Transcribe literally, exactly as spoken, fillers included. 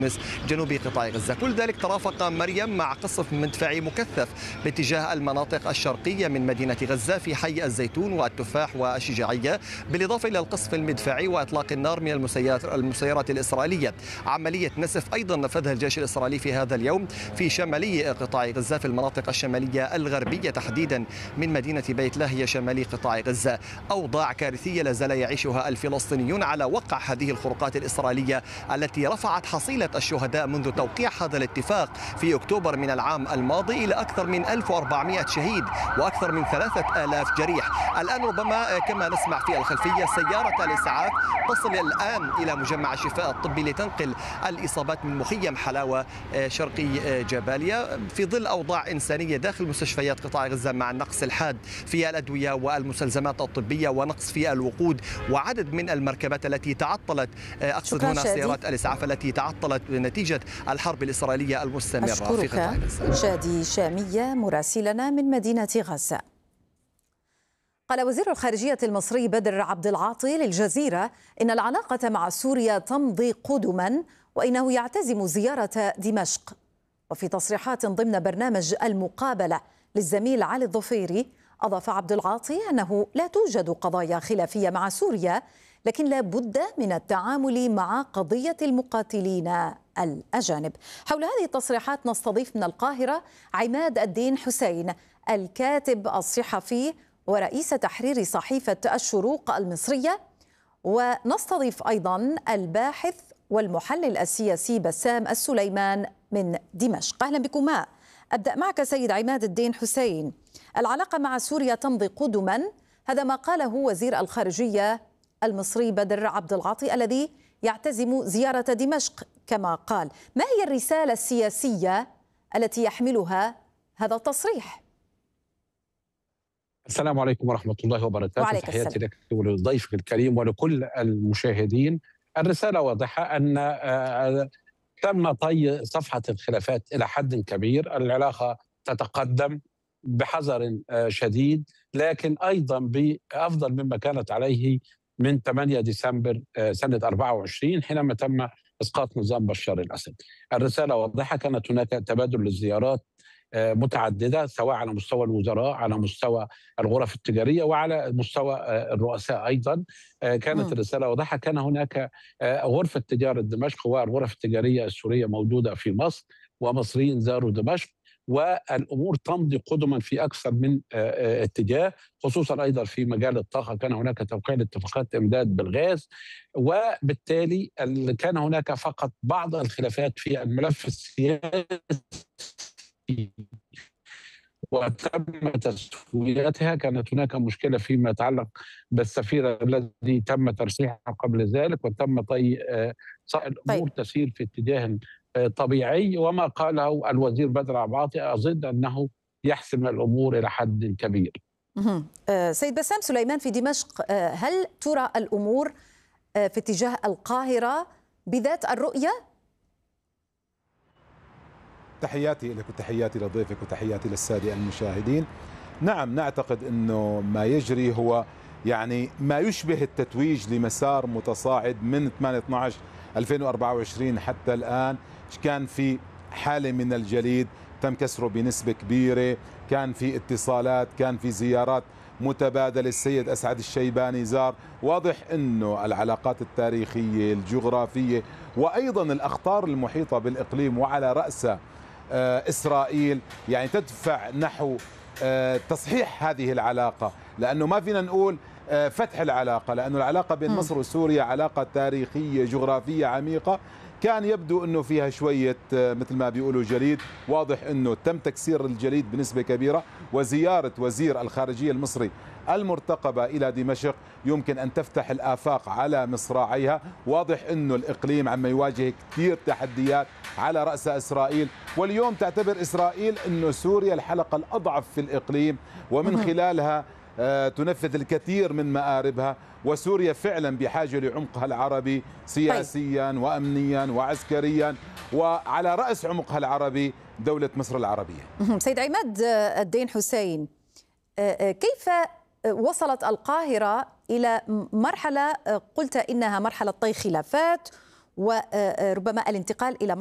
جنوب قطاع غزة. كل ذلك ترافق مريم مع قصف مدفعي مكثف باتجاه المناطق الشرقية من مدينة غزة في حي الزيتون والتفاح والشجاعية، بالإضافة إلى القصف المدفعي وإطلاق النار من المسيرات الإسرائيلية. عملية نسف أيضا نفذها الجيش الإسرائيلي في هذا اليوم في شمالي قطاع غزة، في المناطق الشمالية الغربية تحديدا من مدينة بيت لاهيا شمالي قطاع غزة. أوضاع كارثية لا زال يعيشها الفلسطينيون على وقع هذه الخروقات الإسرائيلية التي رفعت حصيلة الشهداء منذ توقيع هذا الاتفاق في أكتوبر من العام الماضي إلى أكثر من ألف وأربعمئة شهيد وأكثر من ثلاثة آلاف جريح. الآن ربما كما نسمع في الخلفية سيارة الإسعاف تصل الآن إلى مجمع الشفاء الطبي لتنقل الإصابات من مخيم حلاوة شرقي جباليا، في ظل أوضاع إنسانية داخل مستشفيات قطاع غزة مع النقص الحاد في الأدوية والمستلزمات الطبية ونقص في الوقود وعدد من المركبات التي تعطلت. أقصد هنا سيارات الإسعاف التي تعطلت نتيجة الحرب الإسرائيلية المستمرة في قطاع غزة. شادي شامية مراسلنا من مدينة غزة. قال وزير الخارجية المصري بدر عبد العاطي للجزيرة إن العلاقة مع سوريا تمضي قدما وإنه يعتزم زيارة دمشق. وفي تصريحات ضمن برنامج المقابلة للزميل علي الظفيري أضاف عبد العاطي أنه لا توجد قضايا خلافية مع سوريا، لكن لا بد من التعامل مع قضية المقاتلين الأجانب. حول هذه التصريحات نستضيف من القاهرة عماد الدين حسين، الكاتب الصحفي ورئيس تحرير صحيفة الشروق المصرية، ونستضيف أيضا الباحث والمحلل السياسي بسام السليمان من دمشق. أهلا بكما. أبدأ معك سيد عماد الدين حسين. العلاقة مع سوريا تمضي قدما، هذا ما قاله وزير الخارجية المصري بدر عبد العاطي الذي يعتزم زيارة دمشق كما قال. ما هي الرسالة السياسية التي يحملها هذا التصريح؟ السلام عليكم ورحمة الله وبركاته. تحياتي لك ولضيفك الكريم ولكل المشاهدين. الرسالة واضحة أن تم طي صفحة الخلافات إلى حد كبير، العلاقة تتقدم بحذر شديد، لكن أيضا بأفضل مما كانت عليه من ثمانية ديسمبر سنة أربعة وعشرين حينما تم إسقاط نظام بشار الأسد. الرسالة واضحة، كانت هناك تبادل للزيارات متعددة سواء على مستوى الوزراء، على مستوى الغرف التجارية، وعلى مستوى الرؤساء أيضا. كانت الرسالة واضحة، كان هناك غرفة تجارة دمشق والغرف التجارية السورية موجودة في مصر ومصريين زاروا دمشق، والأمور تمضي قدما في أكثر من اتجاه، خصوصا أيضا في مجال الطاقة. كان هناك توقيع اتفاقات إمداد بالغاز، وبالتالي كان هناك فقط بعض الخلافات في الملف السياسي وتم تسويتها. كانت هناك مشكلة فيما يتعلق بالسفير الذي تم ترشيحه قبل ذلك، وتم طي الأمور تسير في اتجاه طبيعي، وما قاله الوزير بدر عبد العاطي أظن أنه يحسم الأمور إلى حد كبير. سيد بسام سليمان في دمشق، هل ترى الأمور في اتجاه القاهرة بذات الرؤية؟ تحياتي لك وتحياتي لضيفك وتحياتي للسادة المشاهدين. نعم، نعتقد أنه ما يجري هو يعني ما يشبه التتويج لمسار متصاعد من ثمانية اثني عشر ألفين وأربعة وعشرين حتى الآن. كان في حالة من الجليد تم كسره بنسبة كبيرة، كان في اتصالات، كان في زيارات متبادلة. السيد أسعد الشيباني زار. واضح أنه العلاقات التاريخية الجغرافية وأيضا الأخطار المحيطة بالإقليم وعلى رأسها إسرائيل يعني تدفع نحو تصحيح هذه العلاقة، لأنه ما فينا نقول فتح العلاقة، لأنه العلاقة بين مصر وسوريا علاقة تاريخية جغرافية عميقة. كان يبدو أنه فيها شوية مثل ما بيقولوا جليد. واضح أنه تم تكسير الجليد بنسبة كبيرة، وزيارة وزير الخارجية المصري المرتقبة إلى دمشق يمكن أن تفتح الآفاق على مصراعيها. واضح أنه الإقليم عم يواجه كثير تحديات على رأس إسرائيل، واليوم تعتبر إسرائيل أنه سوريا الحلقة الأضعف في الإقليم، ومن خلالها تنفذ الكثير من مآربها. وسوريا فعلا بحاجة لعمقها العربي سياسيا وأمنيا وعسكريا، وعلى رأس عمقها العربي دولة مصر العربية. سيد عماد الدين حسين، كيف وصلت القاهرة إلى مرحلة قلت إنها مرحلة طي خلافات وربما الانتقال إلى